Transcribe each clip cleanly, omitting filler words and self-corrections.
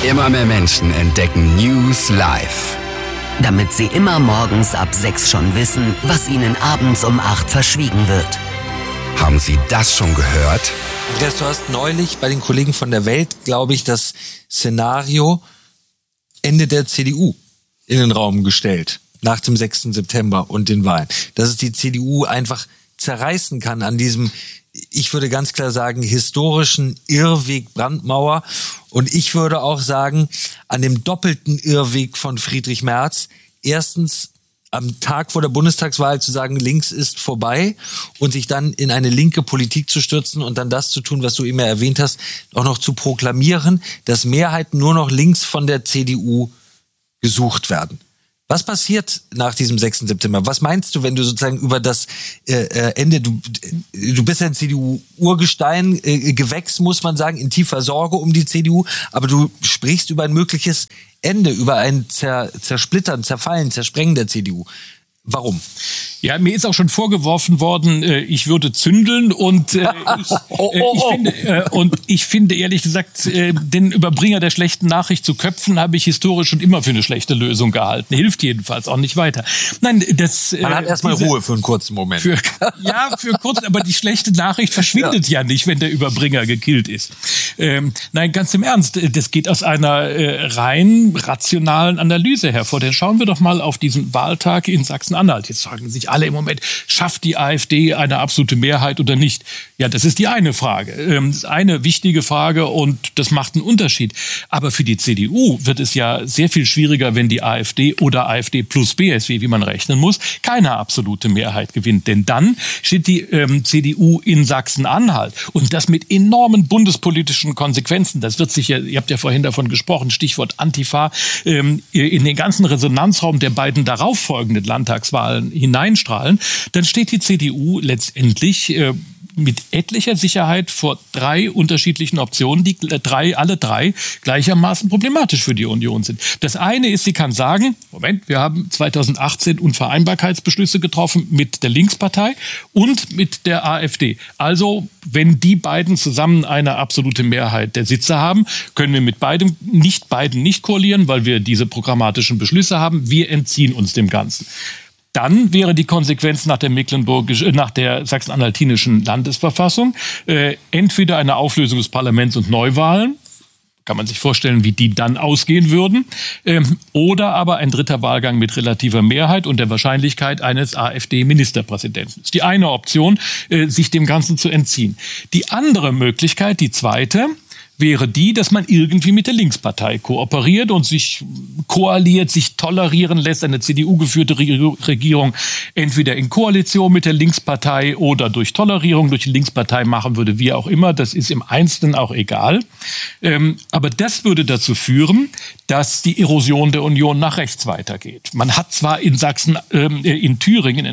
Immer mehr Menschen entdecken News live. Damit sie immer morgens ab 6 schon wissen, was ihnen abends um 8 verschwiegen wird. Haben Sie das schon gehört? Andreas, du hast neulich bei den Kollegen von der Welt, glaube ich, das Szenario Ende der CDU in den Raum gestellt. Nach dem 6. September und den Wahlen. Dass es die CDU einfach zerreißen kann an diesem, ich würde ganz klar sagen, historischen Irrweg Brandmauer. Und ich würde auch sagen, an dem doppelten Irrweg von Friedrich Merz. Erstens am Tag vor der Bundestagswahl zu sagen, links ist vorbei und sich dann in eine linke Politik zu stürzen und dann das zu tun, was du immer erwähnt hast, auch noch zu proklamieren, dass Mehrheiten nur noch links von der CDU gesucht werden. Was passiert nach diesem 6. September? Was meinst du, wenn du sozusagen über das Ende, du bist ein CDU-Urgestein, Gewächs, muss man sagen, in tiefer Sorge um die CDU, aber du sprichst über ein mögliches Ende, über ein Zersplittern, Zerfallen, Zersprengen der CDU. Warum? Ja, mir ist auch schon vorgeworfen worden, ich würde zündeln und ich finde ehrlich gesagt, den Überbringer der schlechten Nachricht zu köpfen, habe ich historisch schon immer für eine schlechte Lösung gehalten. Hilft jedenfalls auch nicht weiter. Nein, man hat erstmal Ruhe für einen kurzen Moment. Für kurz, aber die schlechte Nachricht verschwindet ja nicht, wenn der Überbringer gekillt ist. Nein, ganz im Ernst, das geht aus einer rein rationalen Analyse hervor. Denn schauen wir doch mal auf diesen Wahltag in Sachsen-Anhalt. Jetzt fragen sich alle im Moment, schafft die AfD eine absolute Mehrheit oder nicht? Ja, das ist die eine Frage. Das ist eine wichtige Frage und das macht einen Unterschied. Aber für die CDU wird es ja sehr viel schwieriger, wenn die AfD oder AfD plus BSW, wie man rechnen muss, keine absolute Mehrheit gewinnt. Denn dann steht die CDU in Sachsen-Anhalt und das mit enormen bundespolitischen Konsequenzen. Das wird sich ja, ihr habt ja vorhin davon gesprochen, Stichwort Antifa, in den ganzen Resonanzraum der beiden darauffolgenden Landtagswahlen hineinstrahlen, dann steht die CDU letztendlich mit etlicher Sicherheit vor 3 unterschiedlichen Optionen, die alle drei gleichermaßen problematisch für die Union sind. Das eine ist, sie kann sagen, Moment, wir haben 2018 Unvereinbarkeitsbeschlüsse getroffen mit der Linkspartei und mit der AfD. Also, wenn die beiden zusammen eine absolute Mehrheit der Sitze haben, können wir mit beiden nicht koalieren, weil wir diese programmatischen Beschlüsse haben. Wir entziehen uns dem Ganzen. Dann wäre die Konsequenz nach der sachsen-anhaltinischen Landesverfassung entweder eine Auflösung des Parlaments und Neuwahlen, kann man sich vorstellen, wie die dann ausgehen würden, oder aber ein dritter Wahlgang mit relativer Mehrheit und der Wahrscheinlichkeit eines AfD-Ministerpräsidenten. Das ist die eine Option, sich dem Ganzen zu entziehen. Die andere Möglichkeit, die zweite, wäre die, dass man irgendwie mit der Linkspartei kooperiert und sich koaliert, sich tolerieren lässt, eine CDU-geführte Regierung entweder in Koalition mit der Linkspartei oder durch Tolerierung durch die Linkspartei machen würde, wie auch immer. Das ist im Einzelnen auch egal. Aber das würde dazu führen, dass die Erosion der Union nach rechts weitergeht. Man hat zwar in Thüringen,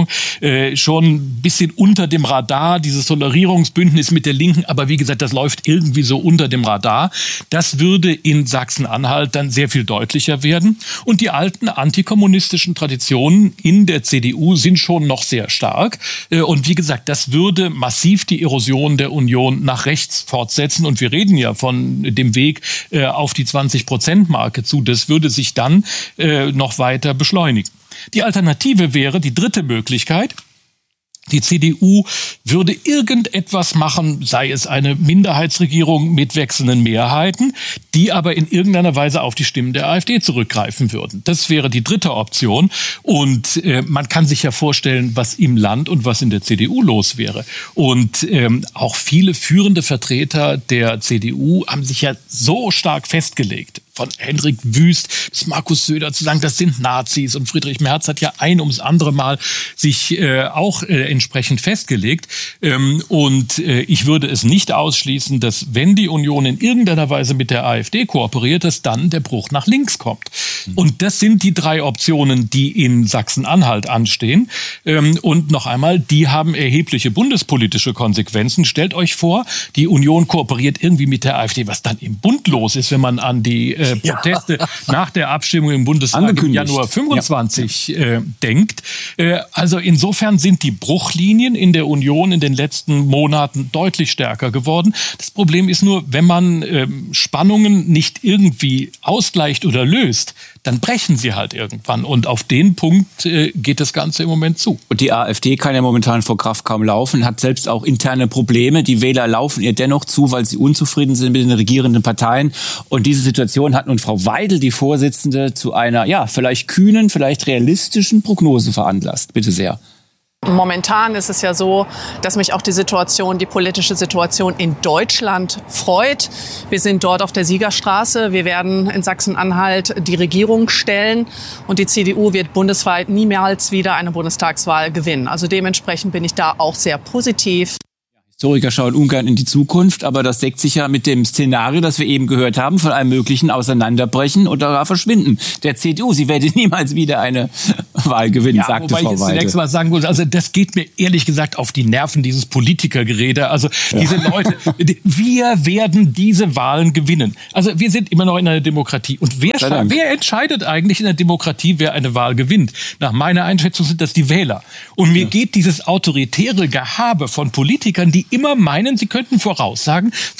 schon ein bisschen unter dem Radar dieses Tolerierungsbündnis mit der Linken, aber wie gesagt, das läuft irgendwie so unter dem Radar. Das würde in Sachsen-Anhalt dann sehr viel deutlicher werden. Und die alten antikommunistischen Traditionen in der CDU sind schon noch sehr stark. Und wie gesagt, das würde massiv die Erosion der Union nach rechts fortsetzen. Und wir reden ja von dem Weg auf die 20%-Marke zu. Das würde sich dann noch weiter beschleunigen. Die Alternative wäre, die dritte Möglichkeit, die CDU würde irgendetwas machen, sei es eine Minderheitsregierung mit wechselnden Mehrheiten, die aber in irgendeiner Weise auf die Stimmen der AfD zurückgreifen würden. Das wäre die dritte Option. Und man kann sich ja vorstellen, was im Land und was in der CDU los wäre. Und auch viele führende Vertreter der CDU haben sich ja so stark festgelegt, von Hendrik Wüst bis Markus Söder zu sagen, das sind Nazis. Und Friedrich Merz hat ja ein ums andere Mal sich auch entsprechend festgelegt. Und ich würde es nicht ausschließen, dass wenn die Union in irgendeiner Weise mit der AfD kooperiert, dass dann der Bruch nach links kommt. Und das sind die 3 Optionen, die in Sachsen-Anhalt anstehen. Und noch einmal, die haben erhebliche bundespolitische Konsequenzen. Stellt euch vor, die Union kooperiert irgendwie mit der AfD, was dann im Bund los ist, wenn man an die Proteste nach der Abstimmung im Bundestag im Januar 25 denkt. Also insofern sind die Bruchlinien in der Union in den letzten Monaten deutlich stärker geworden. Das Problem ist nur, wenn man Spannungen nicht irgendwie ausgleicht oder löst, dann brechen sie halt irgendwann. Und auf den Punkt geht das Ganze im Moment zu. Und die AfD kann ja momentan vor Kraft kaum laufen, hat selbst auch interne Probleme. Die Wähler laufen ihr dennoch zu, weil sie unzufrieden sind mit den regierenden Parteien. Und diese Situation hat nun Frau Weidel, die Vorsitzende, zu einer, vielleicht kühnen, vielleicht realistischen Prognose veranlasst. Bitte sehr. Momentan ist es ja so, dass mich auch die politische Situation in Deutschland freut. Wir sind dort auf der Siegerstraße. Wir werden in Sachsen-Anhalt die Regierung stellen und die CDU wird bundesweit niemals wieder eine Bundestagswahl gewinnen. Also dementsprechend bin ich da auch sehr positiv. Historiker schauen ungern in die Zukunft, aber das deckt sich ja mit dem Szenario, das wir eben gehört haben, von einem möglichen Auseinanderbrechen oder gar Verschwinden der CDU. Sie werde niemals wieder eine Wahl gewinnen, sagte Frau Weidel. Wobei ich jetzt zunächst mal sagen muss, also das geht mir ehrlich gesagt auf die Nerven, dieses Politikergerede. Also diese Leute, wir werden diese Wahlen gewinnen. Also wir sind immer noch in einer Demokratie. Und wer entscheidet eigentlich in der Demokratie, wer eine Wahl gewinnt? Nach meiner Einschätzung sind das die Wähler. Und mir geht dieses autoritäre Gehabe von Politikern, die immer meinen, sie könnten voraussagen,